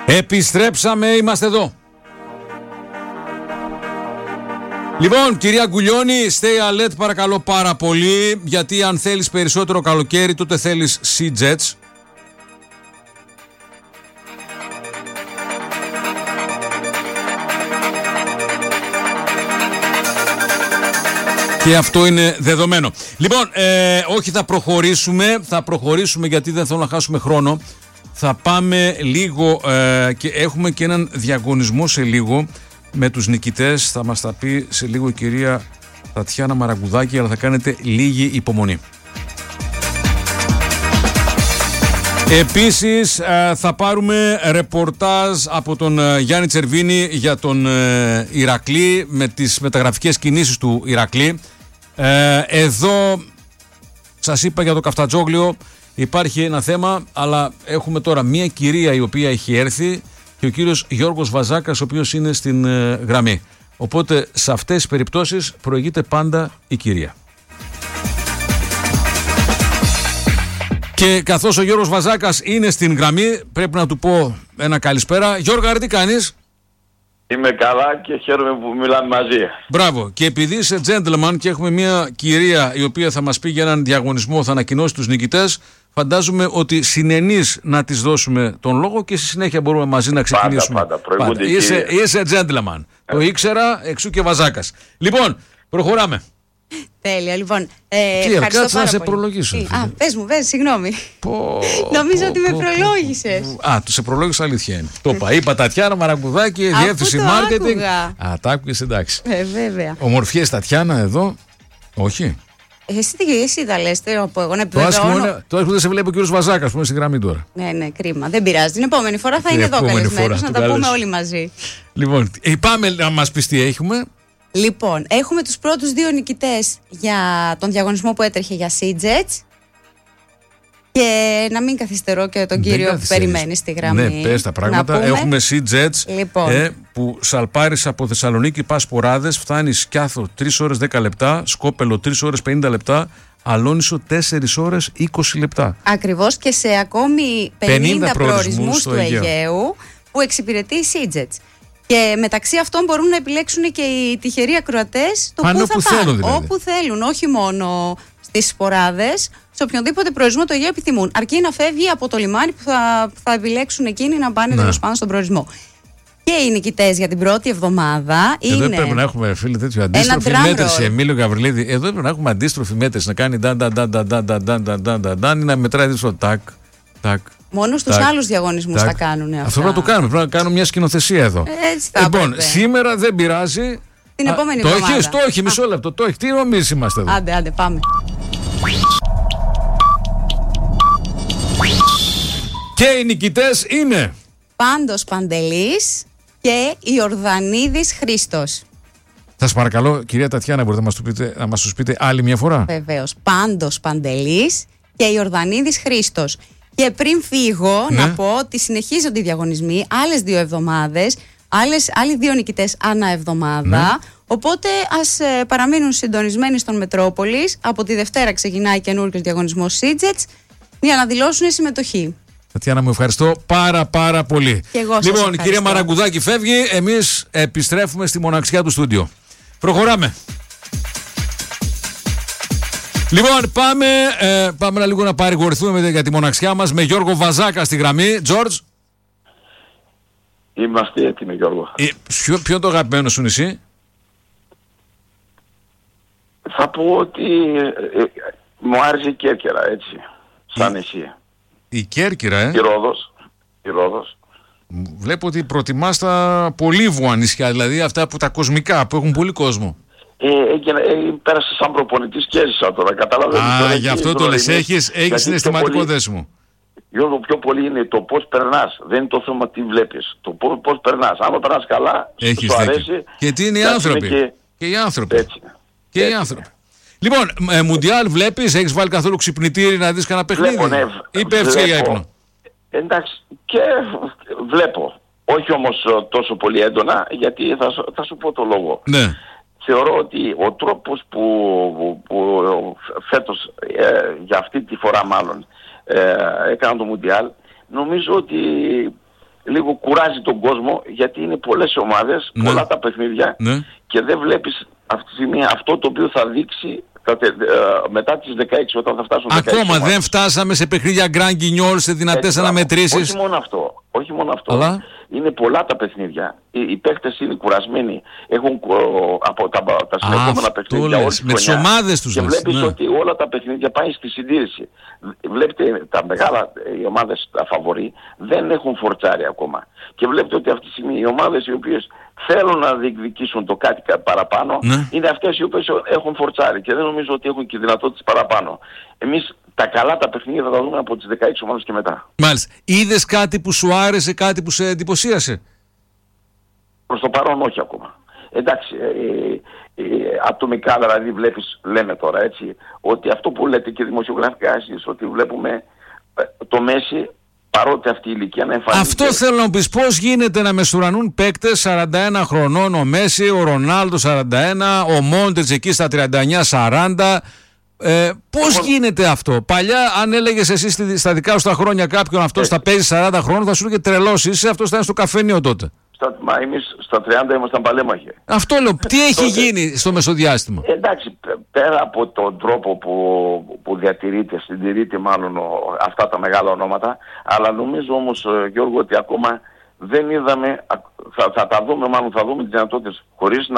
Επιστρέψαμε, είμαστε εδώ. Λοιπόν, κυρία Γκουλιώνη, stay alert παρακαλώ πάρα πολύ, γιατί αν θέλεις περισσότερο καλοκαίρι, τότε θέλεις Sea-Jets. Και αυτό είναι δεδομένο. Λοιπόν, όχι, θα προχωρήσουμε γιατί δεν θέλω να χάσουμε χρόνο. Θα πάμε λίγο και έχουμε και έναν διαγωνισμό σε λίγο με τους νικητές. Θα μας τα πει σε λίγο η κυρία Τατιάνα Μαραγκουδάκη, αλλά θα κάνετε λίγη υπομονή. Επίσης θα πάρουμε ρεπορτάζ από τον Γιάννη Τσερβίνη για τον Ηρακλή, με τις μεταγραφικές κινήσεις του Ηρακλή. Εδώ σας είπα για το Καφτατζόγλιο, υπάρχει ένα θέμα, αλλά έχουμε τώρα μία κυρία η οποία έχει έρθει και ο κύριος Γιώργος Βαζάκας, ο οποίος είναι στην γραμμή. Οπότε σε αυτές τις περιπτώσεις προηγείται πάντα η κυρία. Και καθώς ο Γιώργος Βαζάκας είναι στην γραμμή, πρέπει να του πω ένα καλησπέρα. Γιώργα, τι κάνεις? Είμαι καλά και χαίρομαι που μιλάμε μαζί. Μπράβο. Και επειδή είσαι gentleman και έχουμε μια κυρία η οποία θα μας πει για έναν διαγωνισμό, θα ανακοινώσει τους νικητές, φαντάζομαι ότι συνενείς να της δώσουμε τον λόγο και στη συνέχεια μπορούμε μαζί να ξεκινήσουμε. Πάντα. Είσαι gentleman. Το ήξερα, εξού και Βαζάκας. Λοιπόν, προχωράμε. Τέλεια, λοιπόν. Ευχαριστώ κάτσε να σε προλογίσω. Πες μου, συγγνώμη. Νομίζω ότι με προλόγησες. Του σε προλόγησα, αλήθεια είναι. Το είπα Τατιάνα Μαραγκουδάκη, διεύθυνση marketing. Τα άκουγες, εντάξει. Βέβαια. Ομορφιές Τατιάνα εδώ. Όχι. Εσύ τα λες, από εγώ να επιβεβαιώνω. Το άσχημο δεν σε βλέπει ο κύριος Βαζάκας που είναι στη γραμμή τώρα. Ναι, κρίμα. Δεν πειράζει. Την επόμενη φορά θα είναι εδώ καλεσμένος, να τα πούμε όλοι μαζί. Λοιπόν, πάμε να μας πεις τι έχουμε. Λοιπόν, έχουμε τους πρώτους δύο νικητές για τον διαγωνισμό που έτρεχε για Sea-Jets. Και να μην καθυστερώ και τον κύριο που περιμένει στη γραμμή. Ναι, πες τα πράγματα. Έχουμε Sea-Jets, λοιπόν, που σαλπάρεις από Θεσσαλονίκη, πας Σποράδες, φτάνεις Σκιάθο 3 ώρες 10 λεπτά, Σκόπελο 3 ώρες 50 λεπτά, Αλόνισο 4 ώρες 20 λεπτά. Ακριβώς, και σε ακόμη 50 προορισμούς του Αιγαίου που εξυπηρετεί η Sea-Jets. Και μεταξύ αυτών μπορούν να επιλέξουν και οι τυχεροί ακροατές το πού θα πάνε. Δηλαδή. Όπου θέλουν, όχι μόνο στις Σποράδες, σε οποιονδήποτε προορισμό το Αιγαίο επιθυμούν. Αρκεί να φεύγει από το λιμάνι που θα επιλέξουν εκείνοι να πάνε τέλος πάντων στον προορισμό. Και οι νικητές για την πρώτη εβδομάδα είναι. Εδώ πρέπει να έχουμε, φίλοι, τέτοιο αντίστροφη μέτρηση. Εμίλιο Γαβριλίδη, εδώ πρέπει να έχουμε αντίστροφη μέτρηση. Να κάνει ή να μετράει αντίστροφο τάκ. Μόνο στους άλλους διαγωνισμούς θα κάνουν αυτά. Αυτό πρέπει να το κάνουμε. Πρέπει να κάνουμε μια σκηνοθεσία εδώ. Έτσι θα λοιπόν, έπρεπε. σήμερα δεν πειράζει. Την επόμενη εβδομάδα. Το έχει, μισό λεπτό. Το έχει. Τι νομίζεις είμαστε εδώ? Άντε, πάμε. Και οι νικητές είναι Πάντος Παντελής και Ιορδανίδης Χρήστος. Σας παρακαλώ, κυρία Τατιάνα, μπορείτε να μας τους πείτε άλλη μια φορά? Βεβαίως. Πάντος Παντελής και Ιορδανίδης Χρήστος. Και πριν φύγω, να πω ότι συνεχίζονται οι διαγωνισμοί άλλες 2 εβδομάδες, άλλοι 2 νικητές ανά εβδομάδα. Ναι. Οπότε ας παραμείνουν συντονισμένοι στον Μετρόπολης. Από τη Δευτέρα ξεκινάει καινούριος διαγωνισμός Sea-Jets για να δηλώσουν συμμετοχή. Τατιάνα, μου ευχαριστώ πάρα πολύ. Και εγώ σας λοιπόν, ευχαριστώ. Η κυρία Μαραγκουδάκη φεύγει, εμείς επιστρέφουμε στη μοναξιά του στούντιο. Προχωράμε. Λοιπόν, πάμε λίγο να παρηγορηθούμε για τη μοναξιά μας με Γιώργο Βαζάκα στη γραμμή. Τζόρτζ. Είμαστε έτοιμοι, Γιώργο. Ποιο είναι το αγαπημένο σου νησί? Θα πω ότι μου άρεσε η Κέρκυρα, έτσι, σαν νησί. Η Κέρκυρα, Η Ρόδος. Βλέπω ότι προτιμάς τα πολύβουα νησιά, δηλαδή αυτά που τα κοσμικά, που έχουν πολύ κόσμο. Πέρασε σαν προπονητής και έζησα τώρα, καταλαβαίνεις. Γι' αυτό το λες, έχεις συναισθηματικό δέσιμο. Γιώργο, πιο πολύ είναι το πώς περνάς, δεν είναι το θέμα τι βλέπεις. Το πώς περνάς. Αν περνάς καλά, σου αρέσει. Και τι είναι οι άνθρωποι. Και οι άνθρωποι. Έτσι. Και οι άνθρωποι. Λοιπόν, Μουντιάλ βλέπεις, έχεις βάλει καθόλου ξυπνητήρι να δεις κανένα παιχνίδι? Ή πέφτεις για ύπνο? Εντάξει, και βλέπω. Όχι όμως τόσο πολύ έντονα, γιατί θα σου πω το λόγο. Ναι. Θεωρώ ότι ο τρόπος που φέτος, για αυτή τη φορά μάλλον, έκανα το Μουντιάλ, νομίζω ότι λίγο κουράζει τον κόσμο, γιατί είναι πολλές ομάδες, πολλά τα παιχνίδια και δεν βλέπεις αυτή τη στιγμή αυτό το οποίο θα δείξει μετά τις 16, όταν θα φτάσουν 16. Ακόμα δεν φτάσαμε σε παιχνίδια Grand Guignol, σε δυνατές αναμετρήσεις. Όχι μόνο αυτό. Αλλά... Είναι πολλά τα παιχνίδια. Οι παίκτες είναι κουρασμένοι. Έχουν από τα συνεχόμενα παιχνίδια όλη τη χρονιά. Με τις ομάδες τους. Και βλέπεις ότι όλα τα παιχνίδια πάει στη συντήρηση. Βλέπετε τα μεγάλα, οι ομάδες τα φαβορί δεν έχουν φορτσάρει ακόμα. Και βλέπετε ότι αυτή τη στιγμή οι ομάδες οι οποίες θέλουν να διεκδικήσουν το κάτι παραπάνω είναι αυτές οι οποίες έχουν φορτσάρει και δεν νομίζω ότι έχουν και δυνατότητες παραπάνω. Εμείς τα καλά τα παιχνίδια θα τα δούμε από τις 16 ομάδες και μετά. Μάλιστα. Είδες κάτι που σου άρεσε, κάτι που σε εντυπωσίασε? Προς το παρόν όχι ακόμα. Εντάξει, ατομικά δηλαδή βλέπεις, λέμε τώρα έτσι, ότι αυτό που λέτε και δημοσιογραφικά εσείς, ότι βλέπουμε το Μέση, παρότι αυτή η ηλικία να εμφανίζεται. Αυτό θέλω να πεις, πώς γίνεται να μεσουρανούν παίκτες 41 χρονών, ο Μέση, ο Ρονάλντο 41, ο Μόντριτς εκεί στα 39-40. Πώς γίνεται αυτό? Παλιά, αν έλεγες εσύ στα δικά σου τα χρόνια κάποιον αυτός θα παίζει 40 χρόνων, θα σου έλεγε τρελός είσαι, αυτός θα είναι στο καφενείο τότε. Μα εμείς στα 30 ήμασταν παλέμαχοι. Αυτό λέω. Τι έχει γίνει στο μεσοδιάστημα? Εντάξει, πέρα από τον τρόπο που διατηρείται, συντηρείται μάλλον αυτά τα μεγάλα ονόματα, αλλά νομίζω όμως, Γιώργο, ότι ακόμα δεν είδαμε, θα τα δούμε, μάλλον θα δούμε τις δυνατότητες, χωρίς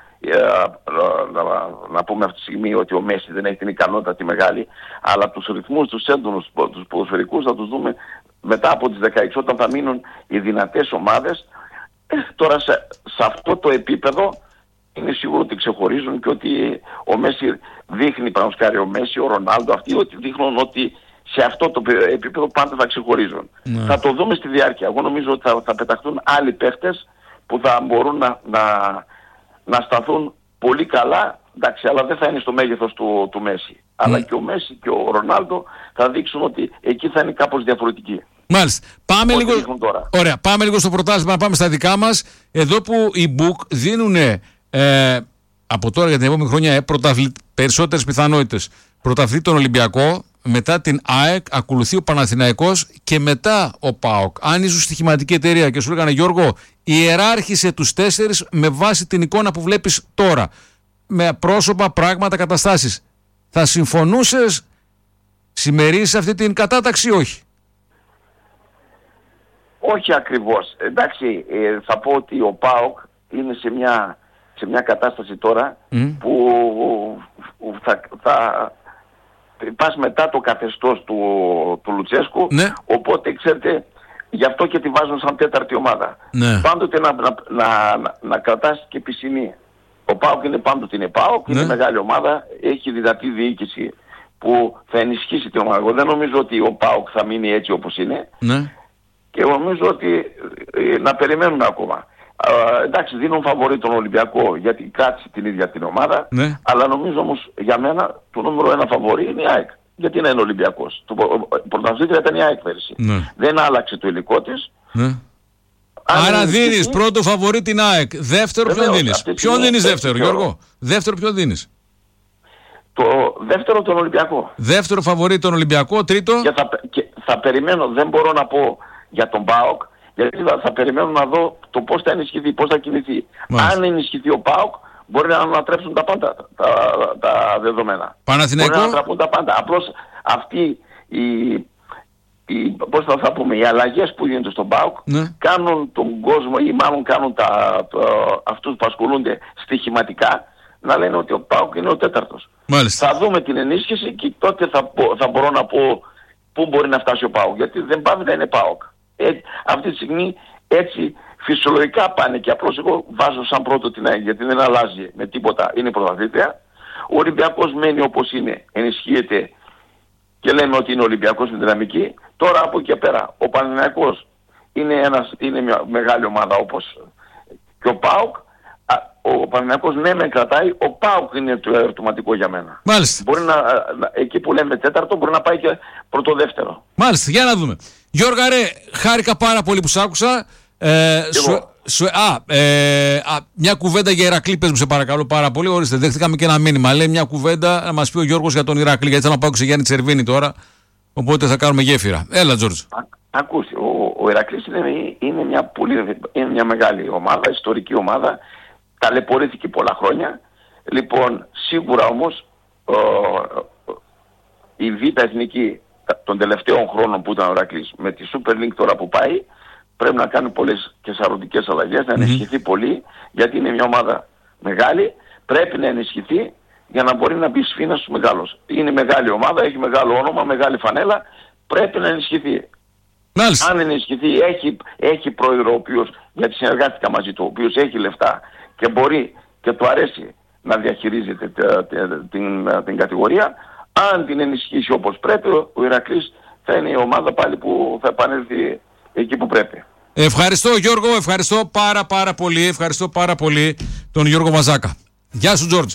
να πούμε αυτή τη στιγμή ότι ο Μέση δεν έχει την ικανότητα τη μεγάλη, αλλά τους ρυθμούς, τους έντονους, τους ποδοσφαιρικούς θα τους δούμε μετά από τις 16, όταν θα μείνουν οι δυνατές ομάδες. Τώρα σε αυτό το επίπεδο είναι σίγουρο ότι ξεχωρίζουν και ότι ο Μέση δείχνει, παραδείγματος χάρη ο Μέση, ο Ρονάλντο, αυτοί ότι δείχνουν ότι σε αυτό το επίπεδο πάντα θα ξεχωρίζουν. Θα το δούμε στη διάρκεια. Εγώ νομίζω ότι θα πεταχτούν άλλοι παίχτες που θα μπορούν να σταθούν πολύ καλά, εντάξει, αλλά δεν θα είναι στο μέγεθος του Μέση. Αλλά και ο Μέση και ο Ρονάλντο θα δείξουν ότι εκεί θα είναι κάπως διαφορετικοί. Μάλιστα. Πάμε λίγο στο πρωτάθλημα, να πάμε στα δικά μας. Εδώ που οι Μπουκ δίνουν από τώρα για την επόμενη χρονιά περισσότερες πιθανότητες. Πρωταθλητή τον Ολυμπιακό, μετά την ΑΕΚ ακολουθεί ο Παναθηναϊκός και μετά ο ΠΑΟΚ. Αν ήσουν στοιχηματική εταιρεία και σου λέγανε, Γιώργο, ιεράρχησε τους 4 με βάση την εικόνα που βλέπεις τώρα, με πρόσωπα, πράγματα, καταστάσεις, θα συμφωνούσες, συμμερίζεις αυτή την κατάταξη ή όχι? Όχι ακριβώς. Εντάξει, θα πω ότι ο ΠΑΟΚ είναι σε μια κατάσταση τώρα που θα πας μετά το καθεστώς του Λουτσέσκου, οπότε ξέρετε, γι' αυτό και τη βάζουν σαν τέταρτη ομάδα. Πάντοτε να κρατάς και πισινή. Ο ΠΑΟΚ είναι πάντοτε ΠΑΟΚ, είναι μεγάλη ομάδα, έχει δυνατή διοίκηση που θα ενισχύσει την ομάδα. Εγώ δεν νομίζω ότι ο ΠΑΟΚ θα μείνει έτσι όπως είναι. Και νομίζω ότι να περιμένουμε ακόμα. Εντάξει, δίνουν φαβορί τον Ολυμπιακό γιατί κράτησε την ίδια την ομάδα, αλλά νομίζω όμως για μένα το νούμερο 1 φαβορί είναι η ΑΕΚ. Γιατί να είναι Ολυμπιακός? Το πρωταθλήτρια ήταν η ΑΕΚ πέρυσι. Δεν άλλαξε το υλικό της. Άρα δίνεις πρώτο φαβορί την ΑΕΚ. Δεύτερο ποιον δίνεις? Ποιον δίνεις δεύτερο, Γιώργο? Δεύτερο ποιον δίνεις? Το δεύτερο τον Ολυμπιακό. Δεύτερο φαβορί τον Ολυμπιακό. Τρίτο? Και θα περιμένω, δεν μπορώ να πω για τον ΠΑΟΚ, γιατί θα περιμένω να δω το πώς θα ενισχυθεί, πώς θα κινηθεί. Αν ενισχυθεί ο ΠΑΟΚ, μπορεί να ανατρέψουν τα πάντα τα δεδομένα. Παναθηναϊκό. Μπορεί να ανατραπούν τα πάντα. Απλώς αυτοί πώς θα πούμε, οι αλλαγές που γίνονται στον ΠΑΟΚ κάνουν τον κόσμο, ή μάλλον κάνουν αυτούς που ασχολούνται στοιχηματικά, να λένε ότι ο ΠΑΟΚ είναι ο τέταρτος. Θα δούμε την ενίσχυση και τότε θα μπορώ να πω πού μπορεί να φτάσει ο ΠΑΟΚ, γιατί δεν πάει να είναι ΠΑΟΚ. Αυτή τη στιγμή έτσι φυσιολογικά πάνε και απλώς εγώ βάζω σαν πρώτο την ΑΕΚ, γιατί δεν αλλάζει με τίποτα, είναι πρωταθλήτρια. Ο Ολυμπιακός μένει όπως είναι, ενισχύεται και λέμε ότι είναι Ολυμπιακός με δυναμική. Τώρα από εκεί και πέρα ο Παναθηναϊκός είναι μια μεγάλη ομάδα όπως και ο ΠΑΟΚ. Ο Παναθηναϊκός ναι με κρατάει, ο ΠΑΟΚ είναι το ερωτηματικό για μένα. Μάλιστα. Μπορεί εκεί που λέμε τέταρτο μπορεί να πάει και πρώτο-δεύτερο. Μάλιστα, για να δούμε. Γιώργα ρε, χάρηκα πάρα πολύ που σ' άκουσα. Μια κουβέντα για Ηρακλή, πες μου σε παρακαλώ πάρα πολύ. Ορίστε, δέχτηκαμε και ένα μήνυμα. Λέει μια κουβέντα να μας πει ο Γιώργος για τον Ηρακλή, γιατί θέλω να πάω σε Γιάννη Τσερβίνη τώρα. Οπότε θα κάνουμε γέφυρα. Έλα, Τζόρτζ. Ακούστε, ο Ηρακλής είναι μια μεγάλη ομάδα, ιστορική ομάδα, ταλαιπωρήθηκε πολλά χρόνια. Λοιπόν, σίγουρα όμως η Β' Εθνική των τελευταίων χρόνων που ήταν ο Ηρακλής με τη Super League τώρα που πάει, πρέπει να κάνει πολλές και σαρωτικές αλλαγές, να ενισχυθεί πολύ, γιατί είναι μια ομάδα μεγάλη, πρέπει να ενισχυθεί για να μπορεί να μπει σφήνα στους μεγάλους. Είναι μεγάλη ομάδα, έχει μεγάλο όνομα, μεγάλη φανέλα, πρέπει να ενισχυθεί. Μάλιστα. Αν ενισχυθεί, έχει πρόεδρο ο οποίος, γιατί συνεργάστηκα μαζί του, ο οποίος έχει λεφτά και μπορεί και του αρέσει να διαχειρίζεται την κατηγορία, αν την ενισχύσει όπως πρέπει, ο Ηρακλής θα είναι η ομάδα πάλι που θα επανέλθει εκεί που πρέπει. Ευχαριστώ Γιώργο, ευχαριστώ πάρα πολύ, ευχαριστώ πάρα πολύ τον Γιώργο Μαζάκα. Γεια σου Τζόρτζ.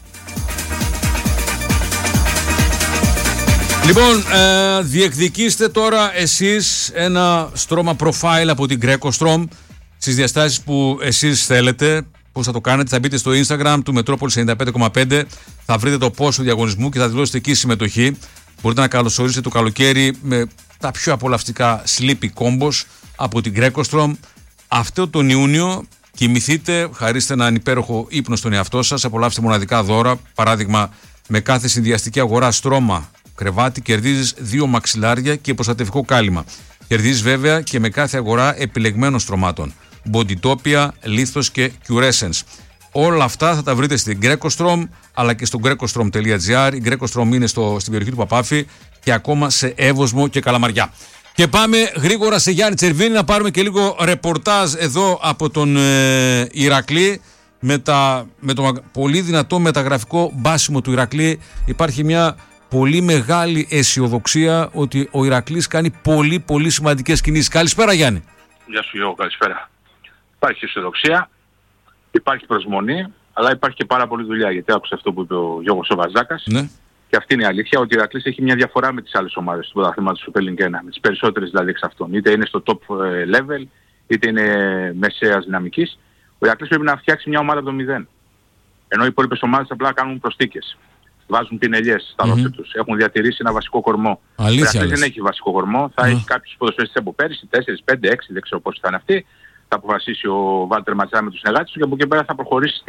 Λοιπόν, διεκδικήστε τώρα εσείς ένα στρώμα profile από την Greco-Strom στις διαστάσεις που εσείς θέλετε. Πώς θα το κάνετε? Θα μπείτε στο Instagram του Metropolis 95,5, θα βρείτε το post του διαγωνισμού και θα δηλώσετε εκεί συμμετοχή. Μπορείτε να καλωσορίσετε το καλοκαίρι με τα πιο απολαυστικά sleepy combos από την Greco-Strom. Αυτό τον Ιούνιο κοιμηθείτε, χαρίστε έναν υπέροχο ύπνο στον εαυτό σας, απολαύστε μοναδικά δώρα. Παράδειγμα, με κάθε συνδυαστική αγορά στρώμα κρεβάτι κερδίζεις 2 μαξιλάρια και προστατευτικό κάλυμα. Κερδίζεις βέβαια και με κάθε αγορά επιλεγμένων στρωμάτων. Bodytopia, Lithos και Curescence. Όλα αυτά θα τα βρείτε στην Greco-Strom αλλά και στο grecostrom.gr. Η Greco-Strom είναι στην περιοχή του Παπάφη και ακόμα σε Εύωσμο και Καλαμαριά. Και πάμε γρήγορα σε Γιάννη Τσερβίνη να πάρουμε και λίγο ρεπορτάζ εδώ από τον Ηρακλή. Με το πολύ δυνατό μεταγραφικό μπάσιμο του Ηρακλή υπάρχει μια πολύ μεγάλη αισιοδοξία ότι ο Ηρακλής κάνει πολύ σημαντικές κινήσεις. Καλησπέρα Γιάννη. Γεια σου Γιώργο, καλησπέρα. Υπάρχει αισιοδοξία, υπάρχει προσμονή, αλλά υπάρχει και πάρα πολλή δουλειά. Γιατί άκουσα αυτό που είπε ο Γιώργος ο Βαζάκας. Ναι. Και αυτή είναι η αλήθεια, ότι ο Ηρακλής έχει μια διαφορά με τις άλλες ομάδες του πρωταθλήματος του Super League 1. Με τις περισσότερες δηλαδή εξ αυτών. Είτε είναι στο top level, είτε είναι μεσαίας δυναμικής. Ο Ηρακλής πρέπει να φτιάξει μια ομάδα από το 0. Ενώ οι υπόλοιπες ομάδες απλά κάνουν προσθήκες. Βάζουν πινελιές στα ρόστερ τους. Έχουν διατηρήσει ένα βασικό κορμό. Ο Ηρακλής δεν έχει βασικό κορμό. Θα έχει κάποιους ποδοσφαιριστές από πέρυσι, 4, 5, 6, δεν ξέρω πόσοι θα είναι αυτοί. Θα αποφασίσει ο Βάλτερ Ματσάρη με τους συνεργάτες του και από εκεί πέρα θα προχωρήσει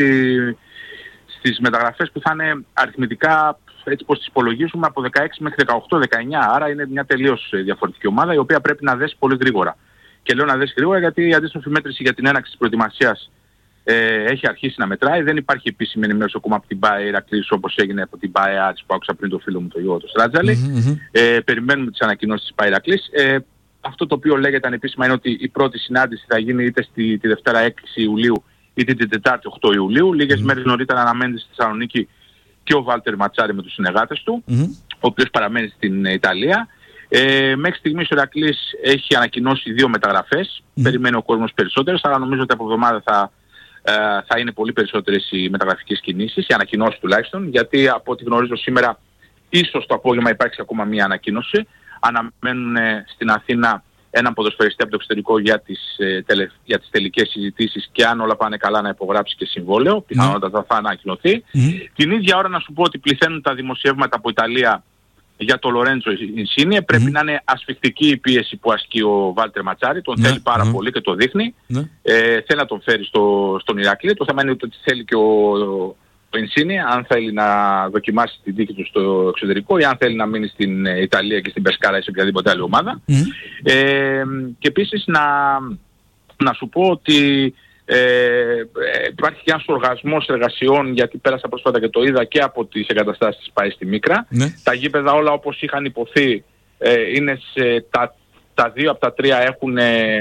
στις μεταγραφές που θα είναι αριθμητικά, έτσι πως τις υπολογίζουμε, από 16 μέχρι 18-19. Άρα είναι μια τελείως διαφορετική ομάδα η οποία πρέπει να δέσει πολύ γρήγορα. Και λέω να δέσει γρήγορα γιατί η αντίστροφη μέτρηση για την έναρξη της προετοιμασίας έχει αρχίσει να μετράει. Δεν υπάρχει επίσημη ενημέρωση ακόμα από την ΠΑΕ Ηρακλής όπως έγινε από την ΠΑΕ Άρης που άκουσα πριν το φίλο μου το Γιώργο το Στράτζαλη. Περιμένουμε τις ανακοινώσεις της ΠΑΕ Ηρακλής. Αυτό το οποίο λέγεται ανεπίσημα είναι ότι η πρώτη συνάντηση θα γίνει είτε τη Δευτέρα 6 Ιουλίου είτε την Τετάρτη 8 Ιουλίου. Λίγες μέρες νωρίτερα αναμένεται στη Θεσσαλονίκη και ο Βάλτερ Ματσάρη με τους συνεργάτες του, ο οποίος παραμένει στην Ιταλία. Μέχρι στιγμής ο Ηρακλής έχει ανακοινώσει 2 μεταγραφές. Περιμένει ο κόσμος περισσότερες, αλλά νομίζω ότι από εβδομάδα θα είναι πολύ περισσότερες οι μεταγραφικές κινήσεις, οι ανακοινώσεις τουλάχιστον, γιατί από ό,τι γνωρίζω σήμερα ίσως το απόγευμα υπάρξει ακόμα μία ανακοίνωση. Αναμένουν στην Αθήνα έναν ποδοσφαιριστή από το εξωτερικό για τις τελικές συζητήσεις και αν όλα πάνε καλά να υπογράψει και συμβόλαιο, πιθανότατα θα ανακοινωθεί. Την ίδια ώρα να σου πω ότι πληθαίνουν τα δημοσιεύματα από Ιταλία για το Λορέντζο Ινσίνιε. Πρέπει να είναι ασφιχτική η πίεση που ασκεί ο Βάλτερ Ματσάρη, τον θέλει πάρα πολύ και το δείχνει. Θέλει να τον φέρει στον Ηρακλή. Το θέμα είναι ότι θέλει και ο Ινσίνιε, αν θέλει να δοκιμάσει την τύχη του στο εξωτερικό ή αν θέλει να μείνει στην Ιταλία και στην Πεσκάρα ή σε οποιαδήποτε άλλη ομάδα. Και επίσης να σου πω ότι υπάρχει και ένας οργασμός εργασιών, γιατί πέρασα πρόσφατα και το είδα και από τις εγκαταστάσεις της ΠΑΕ στη Μίκρα. Τα γήπεδα όλα όπως είχαν υποθεί είναι τα 2 από τα 3 έχουν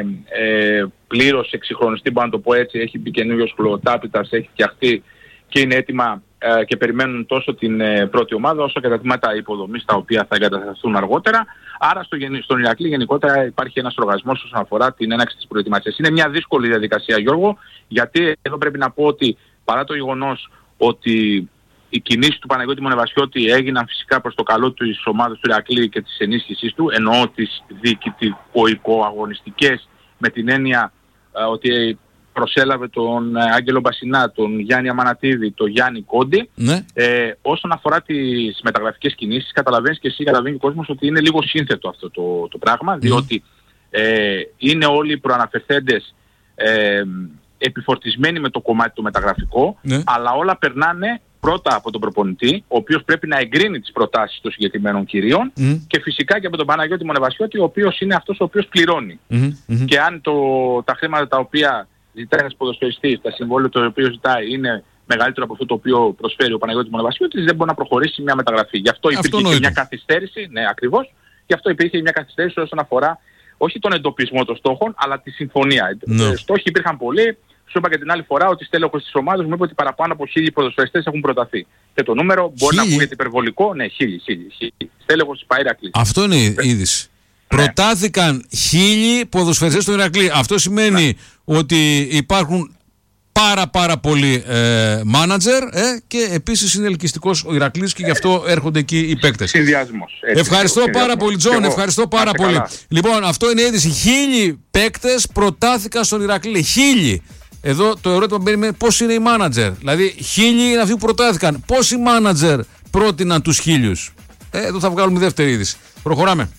πλήρως εξυγχρονιστεί, μπορώ να το πω έτσι. Έχει μπει καινούριος χλωροτάπητας, έχει φτιαχτεί και είναι έτοιμα και περιμένουν τόσο την πρώτη ομάδα όσο και τα τμήματα υποδομής τα οποία θα εγκατασταθούν αργότερα. Άρα στον Ηρακλή γενικότερα υπάρχει ένας οργασμός όσον αφορά την έναρξη της προετοιμασίας. Είναι μια δύσκολη διαδικασία, Γιώργο, γιατί εδώ πρέπει να πω ότι παρά το γεγονός ότι οι κινήσεις του Παναγιώτη Μονεβασιώτη έγιναν φυσικά προς το καλό της ομάδας του Ηρακλή και της ενίσχυσής του, εννοώ τις διοικητικο-αγωνιστικές με την έννοια ότι προσέλαβε τον Άγγελο Μπασινά, τον Γιάννη Αμανατίδη, τον Γιάννη Κόντι. Όσον αφορά τις μεταγραφικές κινήσεις, καταλαβαίνεις και εσύ, καταλαβαίνει ο κόσμος ότι είναι λίγο σύνθετο αυτό το πράγμα, διότι είναι όλοι οι προαναφερθέντες επιφορτισμένοι με το κομμάτι του μεταγραφικό, αλλά όλα περνάνε πρώτα από τον προπονητή, ο οποίος πρέπει να εγκρίνει τις προτάσεις των συγκεκριμένων κυρίων, και φυσικά και από τον Παναγιώτη Μονεβασιώτη, ο οποίος είναι αυτός ο οποίος πληρώνει. Και αν τα χρήματα τα οποία ζητάει ένας ποδοσφαιριστής, τα συμβόλαια το οποίο ζητάει είναι μεγαλύτερο από αυτό το οποίο προσφέρει ο Παναγιώτης Μονεβασιώτης, δεν μπορεί να προχωρήσει μια μεταγραφή. Γι' αυτό υπήρχε και μια καθυστέρηση, ναι, ακριβώς, γι' αυτό υπήρχε μια καθυστέρηση όσον αφορά όχι τον εντοπισμό των στόχων, αλλά τη συμφωνία. Στόχοι υπήρχαν πολλοί. Σου είπα και την άλλη φορά ότι στέλεχος της ομάδας μου είπε ότι παραπάνω από 1.000 ποδοσφαιριστές έχουν προταθεί. Και το νούμερο μπορεί να ακούγεται υπερβολικό. Ναι, 1.000. Στέλεχος της Ηρακλή. Αυτό είναι η είδηση. Προτάθηκαν 1.000 ποδοσφαιριστές στο Ηρακλή. Αυτό σημαίνει ότι υπάρχουν πάρα πολλοί μάνατζερ και επίσης είναι ελκυστικός ο Ηρακλής και γι' αυτό έρχονται εκεί οι παίκτες. Συνδυασμός. Ευχαριστώ πάρα πολύ, Τζον. Ευχαριστώ πάρα πολύ. Καλά. Λοιπόν, αυτό είναι η είδηση. 1.000 παίκτες προτάθηκαν στον Ηρακλή. 1.000. Εδώ το ερώτημα μπαίνει πώς είναι οι μάνατζερ. Δηλαδή 1.000 είναι αυτοί που προτάθηκαν. Πόσοι μάνατζερ πρότειναν τους 1.000. Εδώ θα βγάλουμε δεύτερη είδηση. Προχωράμε.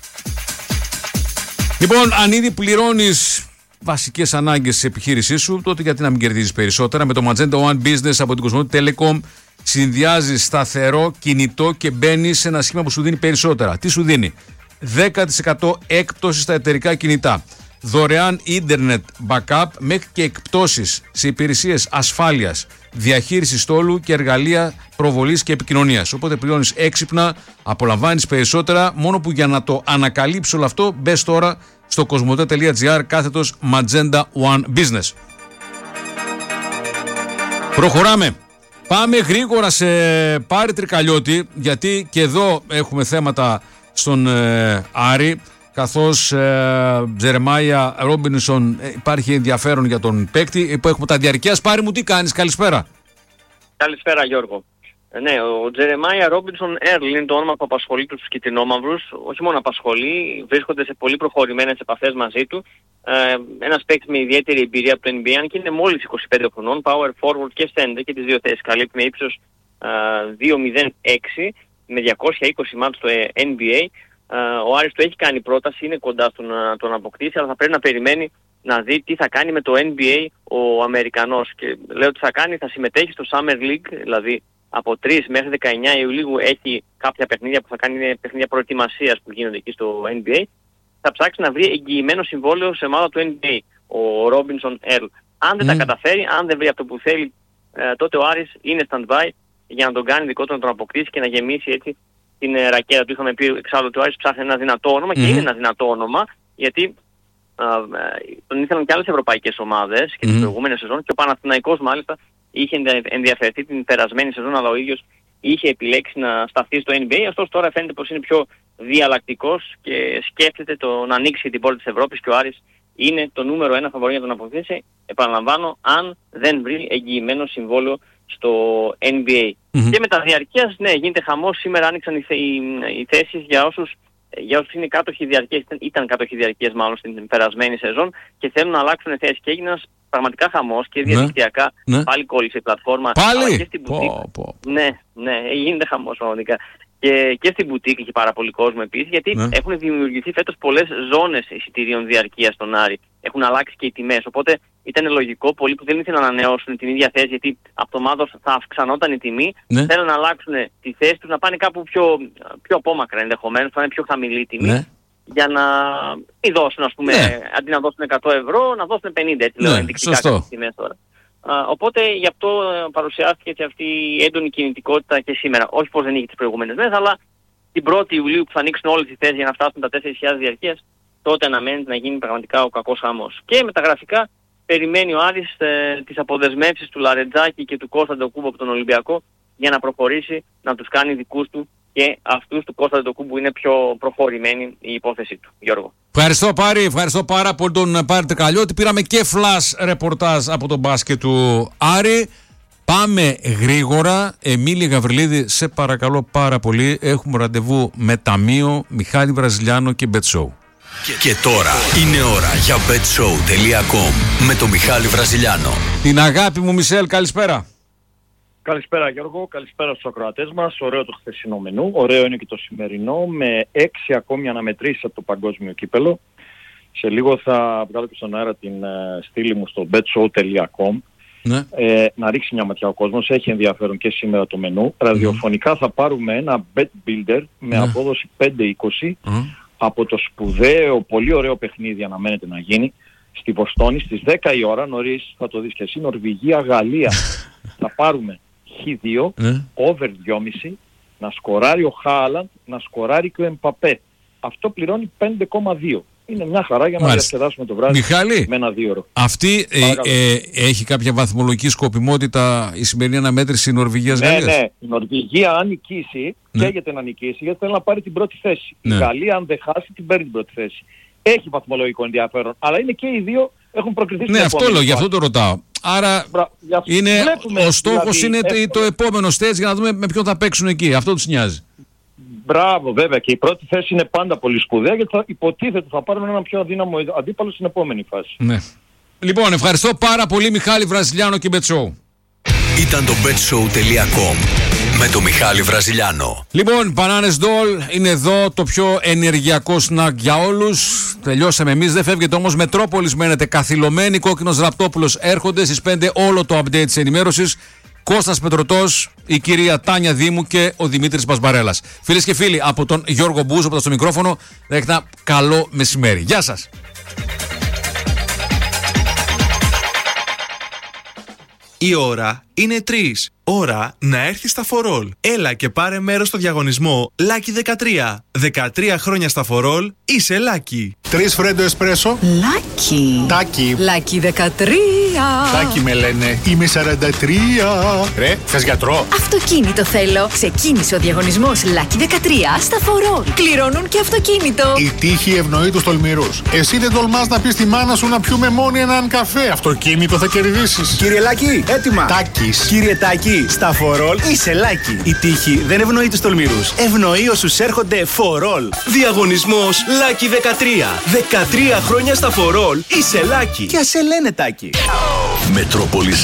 Λοιπόν, αν ήδη πληρώνεις βασικές ανάγκες της επιχείρησής σου, τότε γιατί να μην κερδίζεις περισσότερα? Με το Magenta One Business από την Κοσμοτέ Telecom συνδυάζεις σταθερό κινητό και μπαίνεις σε ένα σχήμα που σου δίνει περισσότερα. Τι σου δίνει? 10% έκπτωση στα εταιρικά κινητά, δωρεάν ίντερνετ backup μέχρι και εκπτώσεις σε υπηρεσίες ασφάλειας, διαχείριση στόλου και εργαλεία προβολής και επικοινωνίας. Οπότε πληρώνεις έξυπνα, απολαμβάνεις περισσότερα, μόνο που για να το ανακαλύψεις όλο αυτό μπες τώρα στο κοσμοτέ.gr /Magenta One Business. Προχωράμε. Πάμε γρήγορα σε Πάρη Τρικαλιώτη, γιατί και εδώ έχουμε θέματα στον Άρη, καθώς Τζερεμάια Ρόμπινσον υπάρχει ενδιαφέρον για τον παίκτη που έχουμε τα διαρκείας. Πάρη μου, τι κάνεις? Καλησπέρα. Καλησπέρα, Γιώργο. Ναι, ο Τζερεμάια Ρόμπινσον Έρλ είναι το όνομα που απασχολεί τους κυτρινόμαυρους. Όχι μόνο απασχολεί, βρίσκονται σε πολύ προχωρημένες επαφές μαζί του. Ένας παίκτης με ιδιαίτερη εμπειρία από το NBA, αν και είναι μόλις 25 χρονών, power forward και center και τις δύο θέσεις. Καλύπτει με ύψος 2.06 με 220 μάτς στο NBA. Ο Άρης του έχει κάνει πρόταση, είναι κοντά στο να τον αποκτήσει, αλλά θα πρέπει να περιμένει να δει τι θα κάνει με το NBA ο Αμερικανός. Και λέω ότι θα συμμετέχει στο Summer League, δηλαδή από 3 μέχρι 19 Ιουλίου έχει κάποια παιχνίδια που θα κάνει, είναι παιχνίδια προετοιμασίας που γίνονται εκεί στο NBA. Θα ψάξει να βρει εγγυημένο συμβόλαιο σε ομάδα του NBA, ο Ρόμπινσον Έρλ. Αν δεν τα καταφέρει, αν δεν βρει αυτό που θέλει, τότε ο Άρης είναι stand-by για να τον κάνει δικό του, να τον αποκτήσει και να γεμίσει έτσι την ρακέτα του. Είχαμε πει εξάλλου ότι ο Άρης ψάχνει ένα δυνατό όνομα και είναι ένα δυνατό όνομα, γιατί τον ήθελαν και άλλες ευρωπαϊκές ομάδες και τις προηγούμενες σεζόν, και ο Παναθηναϊκός μάλιστα είχε ενδιαφερθεί την περασμένη σεζόν, αλλά ο ίδιος είχε επιλέξει να σταθεί στο NBA. Ωστόσο τώρα φαίνεται πως είναι πιο διαλλακτικός και σκέφτεται το να ανοίξει την πόρτα της Ευρώπης, και ο Άρης είναι το νούμερο 1 φαβορί για τον αποκτήσει, επαναλαμβάνω, αν δεν βρει εγγυημένο συμβόλαιο στο NBA. Και με τα διαρκείας, ναι, γίνεται χαμός. Σήμερα άνοιξαν οι θέσεις για όσους είναι κάτοχοι διαρκείας, ήταν κάτοχοι διαρκείας μάλλον στην περασμένη σεζόν και θέλουν να αλλάξουν θέσεις, και έγινε ένας πραγματικά χαμός και διαδικτυακά. Πάλι κόλλησε η πλατφόρμα. Πάλι! Και στην μπουτίκ. Ναι, γίνεται χαμός πραγματικά. Και στην μπουτίκ έχει πάρα πολύ κόσμο επίσης, γιατί έχουν δημιουργηθεί φέτος πολλές ζώνες εισιτηρίων διαρκείας στον Άρη. Έχουν αλλάξει και οι τιμές, οπότε ήταν λογικό πολλοί που δεν ήθελαν να ανανεώσουν την ίδια θέση, γιατί αυτομάτως θα αυξανόταν η τιμή, θέλουν να αλλάξουν τη θέση τους, να πάνε κάπου πιο απόμακρα ενδεχομένως, θα είναι πιο χαμηλή η τιμή, για να μην δώσουν, ας πούμε, αντί να δώσουν 100 ευρώ, να δώσουν 50, έτσι λέω ενδεικτικά κάποιες τιμές τώρα. Οπότε γι' αυτό παρουσιάστηκε και αυτή η έντονη κινητικότητα και σήμερα. Όχι πως δεν είχε τις προηγούμενες μέρες, αλλά την 1η Ιουλίου που θα ανοίξουν όλες τις θέσεις για να φτάσουν τα 4.000 διαρκείας, τότε αναμένεται να γίνει πραγματικά ο κακός χαμός. Και μεταγραφικά περιμένει ο Άρης τις αποδεσμεύσεις του Λαρετζάκη και του Κώστα Ντοκούμπο από τον Ολυμπιακό για να προχωρήσει, να τους κάνει δικούς του, και αυτούς του Κώστα Ντοκούμπου που είναι πιο προχωρημένη η υπόθεση του. Γιώργο. Ευχαριστώ Πάρη, ευχαριστώ πάρα πολύ τον Πάρη Τρικαλιώτη. Πήραμε και flash ρεπορτάζ από τον μπάσκετ του Άρη. Πάμε γρήγορα. Εμίλη Γαβριλίδη, σε παρακαλώ πάρα πολύ. Έχουμε ραντεβού με Ταμείο, Μιχάλη Βραζιλιάνο και BetShow. Και τώρα είναι ώρα για betshow.com με τον Μιχάλη Βραζιλιάνο. Την αγάπη μου Μισελ, καλησπέρα. Καλησπέρα Γιώργο, καλησπέρα στους ακροατές μας. Ωραίο το χθεσινό μενού, ωραίο είναι και το σημερινό, με 6 ακόμη αναμετρήσεις από το παγκόσμιο κύπελο. Σε λίγο θα βγάλω και στον αέρα την στήλη μου στο betshow.com. Ναι. Να ρίξει μια ματιά ο κόσμος. Έχει ενδιαφέρον και σήμερα το μενού. Ραδιοφωνικά θα πάρουμε ένα bet builder με απόδοση 5-20 από το σπουδαίο, πολύ ωραίο παιχνίδι αναμένεται να γίνει στη Βοστόνη στις 10 η ώρα. Νωρίς θα το δεις και εσύ. Νορβηγία-Γαλλία. Θα πάρουμε Χ2, over 2,5, να σκοράρει ο Χάλαντ, να σκοράρει και ο Εμπαπέ. Αυτό πληρώνει 5,2. Είναι μια χαρά για να διασκεδάσουμε το βράδυ. Μιχάλη, με ένα 2 ώρο. Αυτή έχει κάποια βαθμολογική σκοπιμότητα η σημερινή αναμέτρηση Νορβηγίας-Γαλλίας? Ναι. Η Νορβηγία αν νικήσει, καίγεται να νικήσει γιατί θέλει να πάρει την πρώτη θέση. Η Γαλλία αν δεν χάσει την παίρνει την πρώτη θέση. Έχει βαθμολογικό ενδιαφέρον, αλλά είναι και οι δύο έχουν προκριθεί στην επόμενη. Αυτό λέω, γι' αυτό το ρωτάω. Άρα ο στόχος είναι το επόμενο stage για να δούμε με ποιον θα παίξουν εκεί. Αυτό τους νοιάζει. Μπράβο, βέβαια. Και η πρώτη θέση είναι πάντα πολύ σπουδαία γιατί θα υποτίθεται θα πάρουμε έναν πιο αδύναμο αντίπαλο στην επόμενη φάση. Ναι. Λοιπόν, ευχαριστώ πάρα πολύ Μιχάλη Βραζιλιάνο και BetShow. Ήταν το betshow.com με το Μιχάλη Βραζιλιάνο. Λοιπόν, Bananas Doll είναι εδώ, το πιο ενεργειακό σνακ για όλους. Τελειώσαμε εμείς, δεν φεύγετε όμως. Μετρόπολης μένετε καθυλωμένοι. Κόκκινος Ραπτόπουλος έρχονται στις 5 όλο το update της ενημέρωσης. Κώστας Πετρωτός, η κυρία Τάνια Δήμου και ο Δημήτρης Πασμπαρέλας. Φίλες και φίλοι, από τον Γιώργο Μπούζο που ήταν στο μικρόφωνο, ένα καλό μεσημέρι. Γεια σας. Η ώρα είναι 3. Ώρα να έρθει στα For All. Έλα και πάρε μέρος στο διαγωνισμό Lucky 13. 13 χρόνια στα For All, είσαι Lucky. 3 φρέντο εσπρέσο. Lucky. Τάκι. Lucky 13. Τάκι με λένε. Είμαι 43. Ρε, θες γιατρό? Αυτοκίνητο θέλω. Ξεκίνησε ο διαγωνισμός Lucky 13 στα For All. Κληρώνουν και αυτοκίνητο. Η τύχη ευνοεί τους τολμηρούς. Εσύ δεν τολμάς να πεις στη μάνα σου να πιούμε μόνοι έναν καφέ. Αυτοκίνητο θα κερδίσεις. Κύριε Λάκη, έτοιμα. Τάκης. Κύριε Τάκη, στα For All είσαι Lucky. Η τύχη δεν ευνοεί τους τολμηρούς. Ευνοεί όσους έρχονται For All. Διαγωνισμός Lucky 13. 13 χρόνια στα For All, είσαι Lucky. Και ας σε λένε Τάκη. Μετρόπολης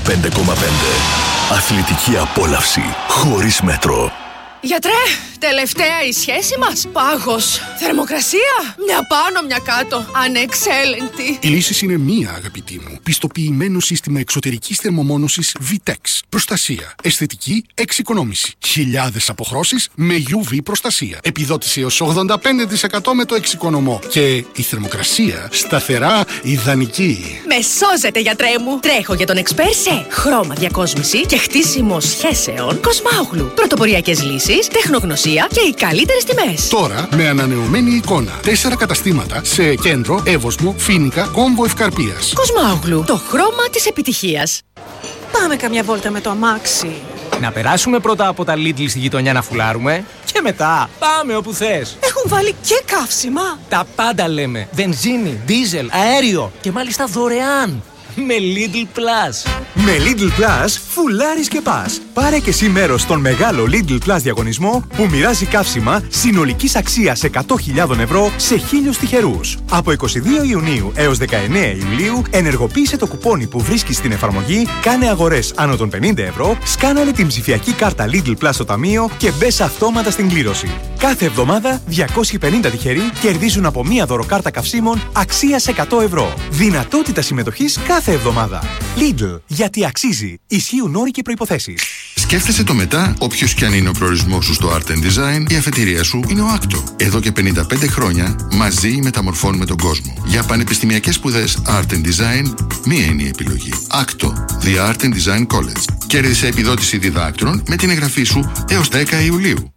95,5. Αθλητική απόλαυση χωρίς μέτρο. Γιατρέ, τελευταία η σχέση μας. Πάγος. Θερμοκρασία. Μια πάνω, μια κάτω. Ανεξέλεγκτη. Η λύση είναι μία, αγαπητή μου. Πιστοποιημένο σύστημα εξωτερικής θερμομόνωσης VTEX. Προστασία. Αισθητική εξοικονόμηση. Χιλιάδες αποχρώσεις με UV προστασία. Επιδότηση έως 85% με το εξοικονομό. Και η θερμοκρασία σταθερά ιδανική. Με σώζετε, γιατρέ μου. Τρέχω για τον εξπέρ σε χρώμα διακόσμηση και χτίσιμο σχέσεων Κοσμάογλου. Πρωτοποριακές λύσεις, τεχνογνωσία και οι καλύτερες τιμές. Τώρα με ανανεωμένη εικόνα. 4 καταστήματα σε Κέντρο, Εύωσμο, Φοίνικα, Κόμβο Ευκαρπίας. Κοσμάογλου, το χρώμα της επιτυχίας. Πάμε καμιά βόλτα με το αμάξι. Να περάσουμε πρώτα από τα Lidl στη γειτονιά να φουλάρουμε και μετά πάμε όπου θες. Έχουν βάλει και καύσιμα. Τα πάντα λέμε. Βενζίνη, δίζελ, αέριο και μάλιστα δωρεάν. Με Lidl Plus. Με Lidl Plus φουλάρεις και πας. Πάρε και εσύ μέρος στον μεγάλο Lidl Plus διαγωνισμό που μοιράζει καύσιμα συνολικής αξίας 100.000 ευρώ σε 1.000 τυχερούς. Από 22 Ιουνίου έως 19 Ιουλίου ενεργοποίησε το κουπόνι που βρίσκεις στην εφαρμογή, κάνε αγορές άνω των 50 ευρώ, σκάναρε την ψηφιακή κάρτα Lidl Plus στο ταμείο και μπες αυτόματα στην κλήρωση. Κάθε εβδομάδα 250 τυχεροί κερδίζουν από μία δωροκάρτα καυσίμων αξίας 100 ευρώ. Δυνατότητα συμμετοχής κάθε εβδομάδα. Lidl, γιατί αξίζει. Ισχύουν όροι και προϋποθέσεις. Σκέφτεσαι το μετά, όποιος κι αν είναι ο προορισμός σου στο Art and Design, η αφετηρία σου είναι ο Άκτο. Εδώ και 55 χρόνια μαζί μεταμορφώνουμε τον κόσμο. Για πανεπιστημιακές σπουδές Art and Design, μία είναι η επιλογή. Άκτο, The Art and Design College. Κέρδισε επιδότηση διδάκτρων με την εγγραφή σου έως 10 Ιουλίου.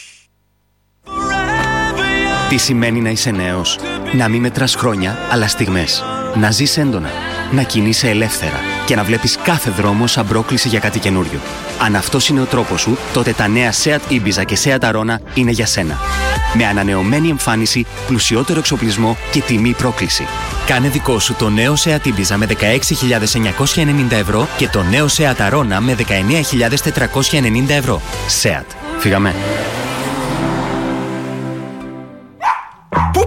Τι σημαίνει να είσαι νέος? Να μην μετράς χρόνια, αλλά στιγμές. Να ζεις έντονα, να κινείσαι ελεύθερα και να βλέπεις κάθε δρόμο σαν πρόκληση για κάτι καινούριο. Αν αυτός είναι ο τρόπος σου, τότε τα νέα Seat Ibiza και Seat Arona είναι για σένα. Με ανανεωμένη εμφάνιση, πλουσιότερο εξοπλισμό και τιμή πρόκληση. Κάνε δικό σου το νέο Seat Ibiza με 16.990 ευρώ και το νέο Seat Arona με 19.490 ευρώ. Seat. Φύγαμε. Πού πας?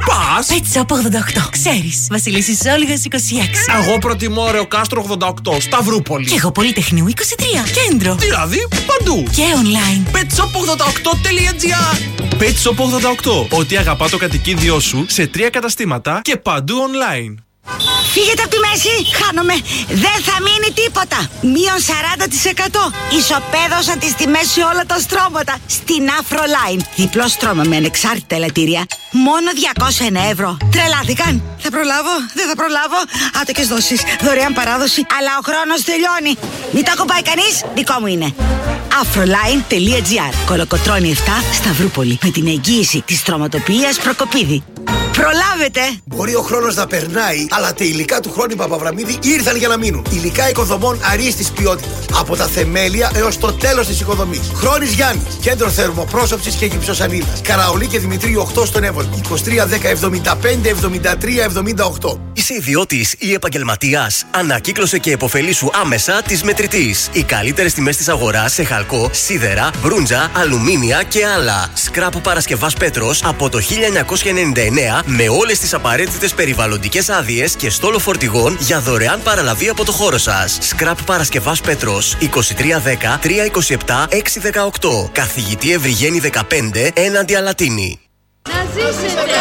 Pet Shop 88. Ξέρεις, Βασιλίσσης Όλγας 26. Εγώ προτιμώ Ρεοκάστρο 88, Σταυρούπολη. Και εγώ Πολυτεχνείου 23, κέντρο. Δηλαδή, παντού. Και online. petshop88.gr. Pet Shop 88. Ό,τι αγαπά το κατοικίδιό σου σε 3 καταστήματα και παντού online. Φύγετε από τη μέση, χάνομαι. Δεν θα μείνει τίποτα. Μείον 40%. Ισοπαίδωσαν τις τιμές σε όλα τα στρώματα. Στην Afroline. Διπλό στρώμα με ανεξάρτητα ελαττήρια. Μόνο 201 ευρώ. Τρελάθηκαν. Θα προλάβω, δεν θα προλάβω. Άτοκες δόσεις, δωρεάν παράδοση. Αλλά ο χρόνος τελειώνει. Μην το ακουμπάει κανείς, δικό μου είναι. Afroline.gr. Κολοκοτρώνη 7, Σταυρούπολη. Με την εγγύηση της στρωματοποιίας Προκοπίδη. Προλάβετε! Μπορεί ο χρόνος να περνάει, αλλά τα υλικά του Χρόνη Παπαβραμίδη ήρθαν για να μείνουν. Υλικά οικοδομών αρίστης ποιότητας. Από τα θεμέλια έως το τέλος της οικοδομής. Χρόνης Γιάννης. Κέντρο θερμοπρόσωψης και γυψοσανίδας. Καραολί και Δημητρίου 8 στον Εύβολο. 23 10 75 73 78. Είσαι ιδιώτης ή επαγγελματίας? Ανακύκλωσε και επωφελήσου άμεσα της Μετρητής. Οι καλύτερες τιμές της αγοράς σε χαλκό, σίδερα, μπρούντζα, αλουμίνια και άλλα. Σκράπ Παρασκευάς Πέτρος από το 1999 με όλες τις απαραίτητες περιβαλλοντικές άδειες και στόλο φορτηγών για δωρεάν παραλαβή από το χώρο σας. Σκράπ Παρασκευάς Πέτρος 2310 327 618. Καθηγητή Ευρυγένη 15 έναντι Αλατίνη. Να ζήσετε!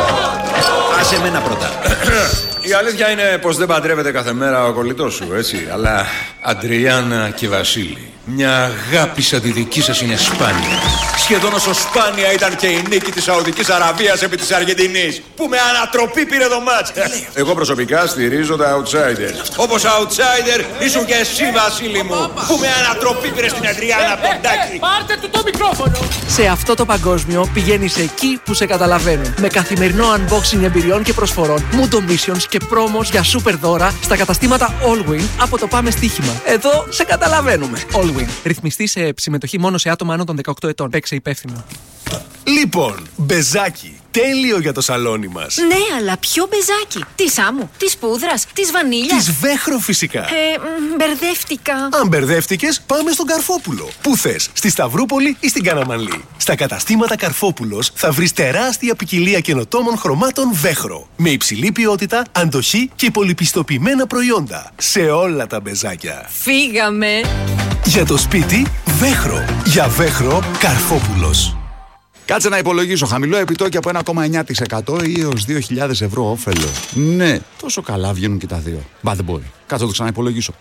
Άσε εμένα πρώτα. Η αλήθεια είναι πως δεν παντρεύεται κάθε μέρα ο κολλητός σου, έτσι. Αλλά Αντριάννα και Βασίλη, μια αγάπη σαν τη δική σας είναι σπάνια. Σχεδόν όσο σπάνια ήταν και η νίκη της Σαουδικής Αραβίας επί της Αργεντινής, που με ανατροπή πήρε το μάτς. Εγώ προσωπικά στηρίζω τα outsiders. Όπως outsider ήσουν και εσύ, Βασίλη μου, που με ανατροπή πήρε στην Αντριάννα Ποντάκη. Πάρτε του το μικρόφωνο! Σε αυτό το παγκόσμιο πηγαίνεις εκεί που σε καταλαβαίνουν. Με καθημερινό unboxing εμπειριών και προσφορών, Mundo Missions και promos για super δώρα στα καταστήματα Allwin από το Πάμε Στοίχημα. Εδώ σε καταλαβαίνουμε. Allwin. Ρυθμιστή σε συμμετοχή μόνο σε άτομα άνω των 18 ετών. Παίξε υπεύθυνο. Λοιπόν, μπεζάκι. Τέλειο για το σαλόνι μας. Ναι, αλλά ποιο μπεζάκι? Της άμμου, της πούδρας, της βανίλιας? Της Βέχρο φυσικά. Μπερδεύτηκα. Αν μπερδεύτηκες, πάμε στον Καρφόπουλο. Πού θες, στη Σταυρούπολη ή στην Καναμανλή? Στα καταστήματα Καρφόπουλος θα βρεις τεράστια ποικιλία καινοτόμων χρωμάτων Βέχρο. Με υψηλή ποιότητα, αντοχή και πολυπιστοποιημένα προϊόντα. Σε όλα τα μπεζάκια. Φύγαμε. Για το σπίτι, Βέχρο. Για Βέχρο, Καρφόπουλος. Κάτσε να υπολογίσω. Χαμηλό επιτόκιο από 1,9% ή έως 2.000 ευρώ όφελο. Ναι, τόσο καλά βγαίνουν και τα δύο. Μπα, δεν μπορεί. Κάτσε να το ξαναυπολογίσω.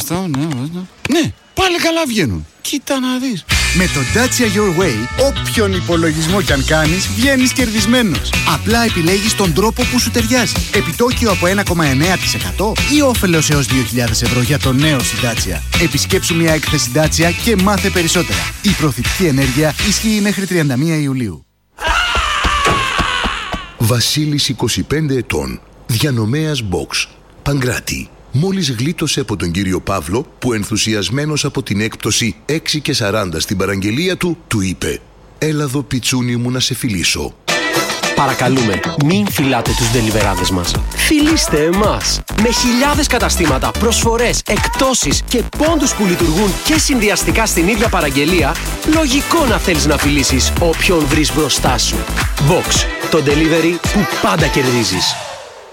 Ναι, πάλι καλά βγαίνουν. Κοίτα να δεις. Με το Dacia Your Way, όποιον υπολογισμό κι αν κάνεις, βγαίνεις κερδισμένος. Απλά επιλέγεις τον τρόπο που σου ταιριάζει. Επιτόκιο από 1,9% ή όφελος έως 2.000 ευρώ για το νέο σου Dacia. Επισκέψου μια έκθεση Dacia και μάθε περισσότερα. Η προθετική ενέργεια ισχύει μέχρι 31 Ιουλίου. Βασίλης 25 ετών. Διανομέας Box. Παγκράτη. Μόλις γλίτωσε από τον κύριο Παύλο που ενθουσιασμένος από την έκπτωση 6 και 40 στην παραγγελία του, του είπε «Έλα εδώ πιτσούνι μου να σε φιλήσω». Παρακαλούμε, μην φυλάτε τους ντελιβεράδες μας. Φιλήστε εμάς. Με χιλιάδες καταστήματα, προσφορές, εκπτώσεις και πόντους που λειτουργούν και συνδυαστικά στην ίδια παραγγελία, λογικό να θέλεις να φιλήσεις όποιον βρεις μπροστά σου. Box, το delivery που πάντα κερδίζεις.